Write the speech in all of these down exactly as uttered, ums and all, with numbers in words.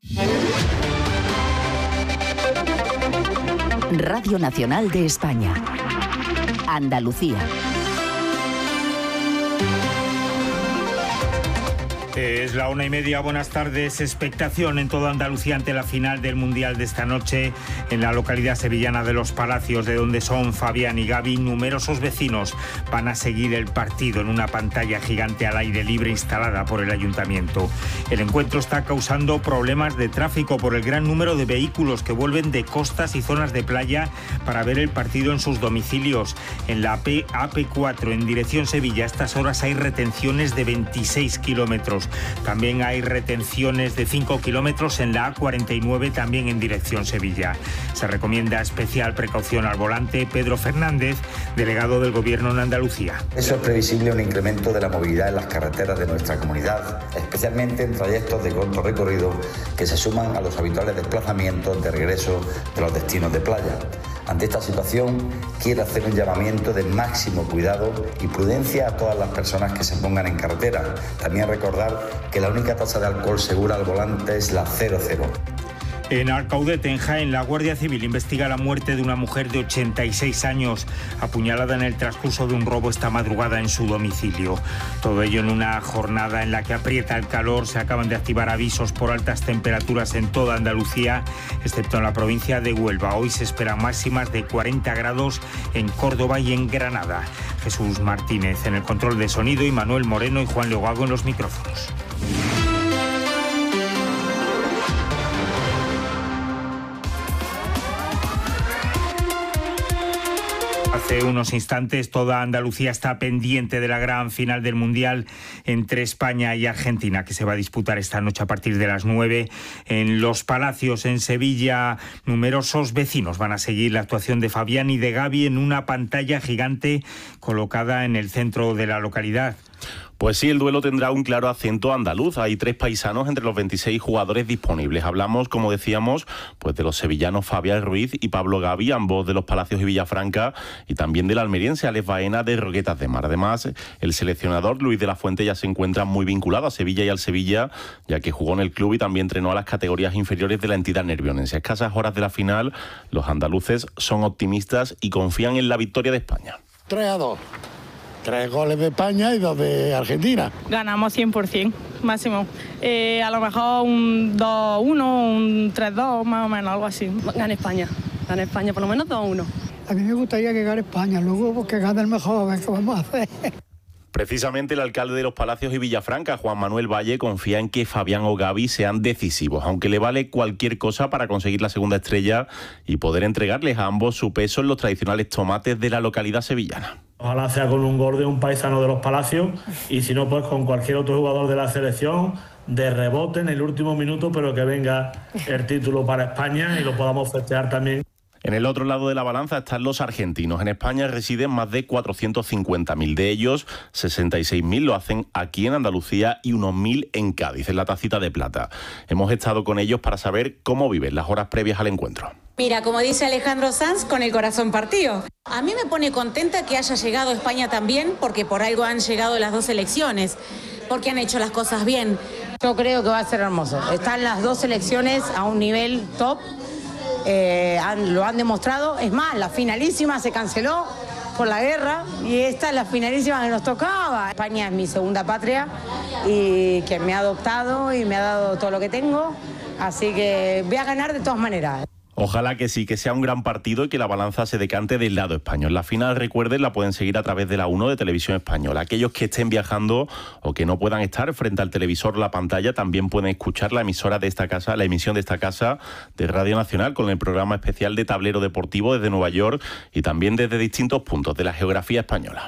Radio Nacional de España. Andalucía. Es la una y media, buenas tardes. Expectación en toda Andalucía ante la final del Mundial de esta noche en la localidad sevillana de Los Palacios, de donde son Fabián y Gaby. Numerosos vecinos van a seguir el partido en una pantalla gigante al aire libre instalada por el ayuntamiento. El encuentro está causando problemas de tráfico por el gran número de vehículos que vuelven de costas y zonas de playa para ver el partido en sus domicilios. En la A P cuatro en dirección Sevilla a estas horas hay retenciones de veintiséis kilómetros. También hay retenciones de cinco kilómetros en la A cuarenta y nueve, también en dirección Sevilla. Se recomienda especial precaución al volante. Pedro Fernández, delegado del Gobierno en Andalucía. Eso es previsible un incremento de la movilidad en las carreteras de nuestra comunidad, especialmente en trayectos de corto recorrido que se suman a los habituales desplazamientos de regreso de los destinos de playa. Ante esta situación, quiero hacer un llamamiento de máximo cuidado y prudencia a todas las personas que se pongan en carretera. También recordar que la única tasa de alcohol segura al volante es la cero cero. En Alcaudete, en Jaén, la Guardia Civil investiga la muerte de una mujer de ochenta y seis años, apuñalada en el transcurso de un robo esta madrugada en su domicilio. Todo ello en una jornada en la que aprieta el calor. Se acaban de activar avisos por altas temperaturas en toda Andalucía, excepto en la provincia de Huelva. Hoy se esperan máximas de cuarenta grados en Córdoba y en Granada. Jesús Martínez en el control de sonido y Manuel Moreno y Juan Leogago en los micrófonos. Hace unos instantes toda Andalucía está pendiente de la gran final del Mundial entre España y Argentina, que se va a disputar esta noche a partir de las nueve en Los Palacios, en Sevilla. Numerosos vecinos van a seguir la actuación de Fabián y de Gaby en una pantalla gigante colocada en el centro de la localidad. Pues sí, el duelo tendrá un claro acento andaluz. Hay tres paisanos entre los veintiséis jugadores disponibles. Hablamos, como decíamos, pues de los sevillanos Fabián Ruiz y Pablo Gaby, ambos de Los Palacios y Villafranca, y también del almeriense Alex Baena de Roquetas de Mar. Además, el seleccionador Luis de la Fuente ya se encuentra muy vinculado a Sevilla y al Sevilla, ya que jugó en el club y también entrenó a las categorías inferiores de la entidad nervionense. A escasas horas de la final, los andaluces son optimistas y confían en la victoria de España. tres a dos. Tres goles de España y dos de Argentina. Ganamos cien por ciento, máximo. Eh, a lo mejor un dos uno, un tres dos, más o menos, algo así. Gana España, gana España, por lo menos dos uno. A mí me gustaría que gane España, luego que gane el mejor, a ver qué vamos a hacer. Precisamente el alcalde de Los Palacios y Villafranca, Juan Manuel Valle, confía en que Fabián o Gaby sean decisivos, aunque le vale cualquier cosa para conseguir la segunda estrella y poder entregarles a ambos su peso en los tradicionales tomates de la localidad sevillana. Ojalá sea con un gol de un paisano de Los Palacios y si no, pues con cualquier otro jugador de la selección, de rebote en el último minuto, pero que venga el título para España y lo podamos festejar también. En el otro lado de la balanza están los argentinos. En España residen más de cuatrocientos cincuenta mil. De ellos, sesenta y seis mil lo hacen aquí en Andalucía y unos mil en Cádiz, en la Tacita de Plata. Hemos estado con ellos para saber cómo viven las horas previas al encuentro. Mira, como dice Alejandro Sanz, con el corazón partido. A mí me pone contenta que haya llegado España también, porque por algo han llegado las dos selecciones, porque han hecho las cosas bien. Yo creo que va a ser hermoso. Están las dos selecciones a un nivel top. Eh, han, lo han demostrado. Es más, la finalísima se canceló por la guerra y esta es la finalísima que nos tocaba. España es mi segunda patria y que me ha adoptado y me ha dado todo lo que tengo, así que voy a ganar de todas maneras. Ojalá que sí, que sea un gran partido y que la balanza se decante del lado español. La final, recuerden, la pueden seguir a través de la uno de Televisión Española. Aquellos que estén viajando o que no puedan estar frente al televisor o la pantalla también pueden escuchar la emisora de esta casa, la emisión de esta casa de Radio Nacional con el programa especial de Tablero Deportivo desde Nueva York y también desde distintos puntos de la geografía española.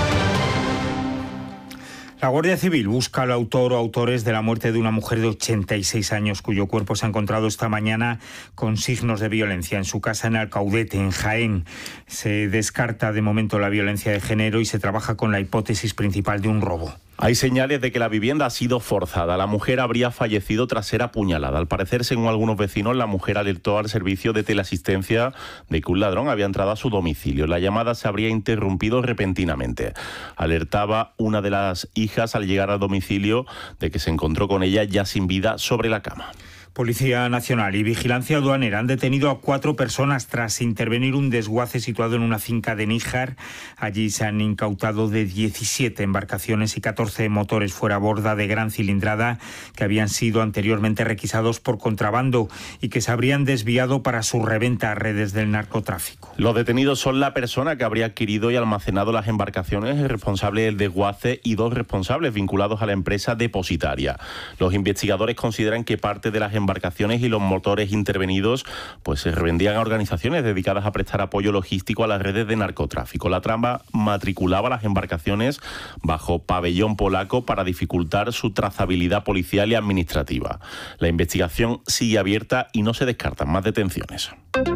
La Guardia Civil busca al autor o autores de la muerte de una mujer de ochenta y seis años cuyo cuerpo se ha encontrado esta mañana con signos de violencia en su casa en Alcaudete, en Jaén. Se descarta de momento la violencia de género y se trabaja con la hipótesis principal de un robo. Hay señales de que la vivienda ha sido forzada. La mujer habría fallecido tras ser apuñalada. Al parecer, según algunos vecinos, la mujer alertó al servicio de teleasistencia de que un ladrón había entrado a su domicilio. La llamada se habría interrumpido repentinamente. Alertaba una de las hijas al llegar al domicilio de que se encontró con ella ya sin vida sobre la cama. Policía Nacional y Vigilancia Aduanera han detenido a cuatro personas tras intervenir un desguace situado en una finca de Níjar. Allí se han incautado de diecisiete embarcaciones y catorce motores fuera borda de gran cilindrada que habían sido anteriormente requisados por contrabando y que se habrían desviado para su reventa a redes del narcotráfico. Los detenidos son la persona que habría adquirido y almacenado las embarcaciones, el responsable del desguace y dos responsables vinculados a la empresa depositaria. Los investigadores consideran que parte de las embarcaciones y los motores intervenidos pues se revendían a organizaciones dedicadas a prestar apoyo logístico a las redes de narcotráfico. La trama matriculaba las embarcaciones bajo pabellón polaco para dificultar su trazabilidad policial y administrativa. La investigación sigue abierta y no se descartan más detenciones.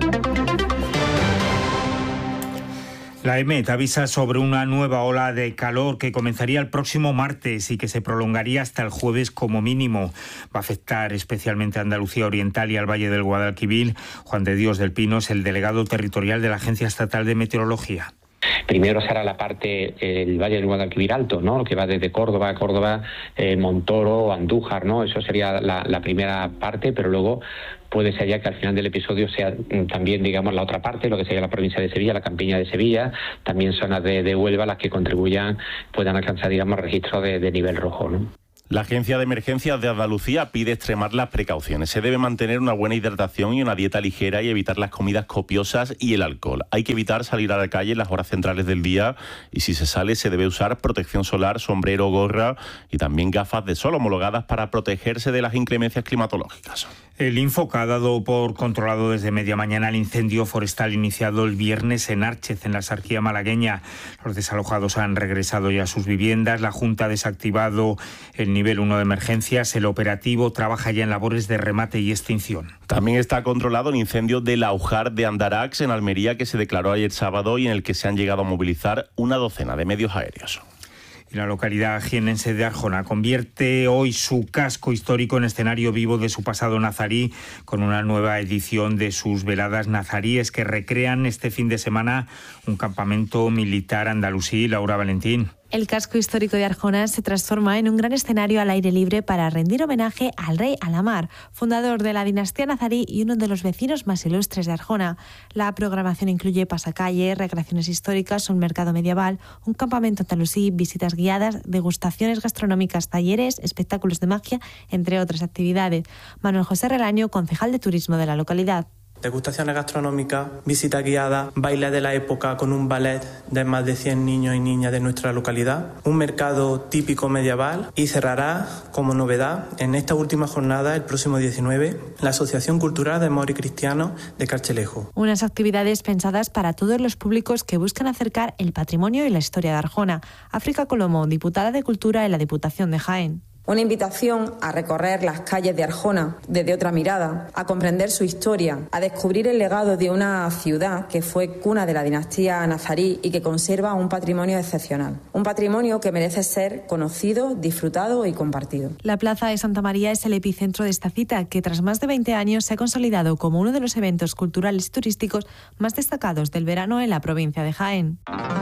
La EMET avisa sobre una nueva ola de calor que comenzaría el próximo martes y que se prolongaría hasta el jueves como mínimo. Va a afectar especialmente a Andalucía Oriental y al Valle del Guadalquivir. Juan de Dios del Pino es el delegado territorial de la Agencia Estatal de Meteorología. Primero será la parte, el Valle del Guadalquivir Alto, ¿no? Lo que va desde Córdoba a Córdoba, eh, Montoro, Andújar, ¿no? Eso sería la, la primera parte, pero luego puede ser ya que al final del episodio sea también, digamos, la otra parte, lo que sería la provincia de Sevilla, la campiña de Sevilla, también zonas de, de Huelva, las que contribuyan, puedan alcanzar, digamos, registros de, de nivel rojo, ¿no? La Agencia de Emergencias de Andalucía pide extremar las precauciones. Se debe mantener una buena hidratación y una dieta ligera y evitar las comidas copiosas y el alcohol. Hay que evitar salir a la calle en las horas centrales del día y si se sale se debe usar protección solar, sombrero, gorra y también gafas de sol homologadas para protegerse de las inclemencias climatológicas. El Infoca ha dado por controlado desde media mañana el incendio forestal iniciado el viernes en Árchez, en la Sarquía malagueña. Los desalojados han regresado ya a sus viviendas. La Junta ha desactivado el nivel uno de emergencias. El operativo trabaja ya en labores de remate y extinción. También está controlado el incendio del Aujar de Andarax, en Almería, que se declaró ayer sábado y en el que se han llegado a movilizar una docena de medios aéreos. La localidad jiennense de Arjona convierte hoy su casco histórico en escenario vivo de su pasado nazarí, con una nueva edición de sus veladas nazaríes que recrean este fin de semana un campamento militar andalusí. Laura Valentín. El casco histórico de Arjona se transforma en un gran escenario al aire libre para rendir homenaje al rey Alamar, fundador de la dinastía nazarí y uno de los vecinos más ilustres de Arjona. La programación incluye pasacalle, recreaciones históricas, un mercado medieval, un campamento andalusí, visitas guiadas, degustaciones gastronómicas, talleres, espectáculos de magia, entre otras actividades. Manuel José Relaño, concejal de turismo de la localidad. Degustaciones gastronómicas, visita guiada, baile de la época con un ballet de más de cien niños y niñas de nuestra localidad, un mercado típico medieval y cerrará como novedad en esta última jornada, el próximo diecinueve, la Asociación Cultural de Mori Cristianos de Carchelejo. Unas actividades pensadas para todos los públicos que buscan acercar el patrimonio y la historia de Arjona. África Colomo, diputada de Cultura en la Diputación de Jaén. Una invitación a recorrer las calles de Arjona desde otra mirada, a comprender su historia, a descubrir el legado de una ciudad que fue cuna de la dinastía nazarí y que conserva un patrimonio excepcional. Un patrimonio que merece ser conocido, disfrutado y compartido. La Plaza de Santa María es el epicentro de esta cita, que tras más de veinte años se ha consolidado como uno de los eventos culturales y turísticos más destacados del verano en la provincia de Jaén.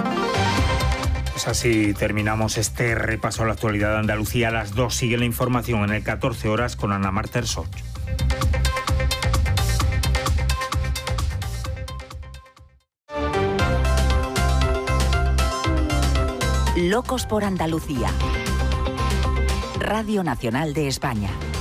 Pues así terminamos este repaso a la actualidad de Andalucía. A las dos sigue la información en el catorce horas con Ana Marta Ersoch. Locos por Andalucía. Radio Nacional de España.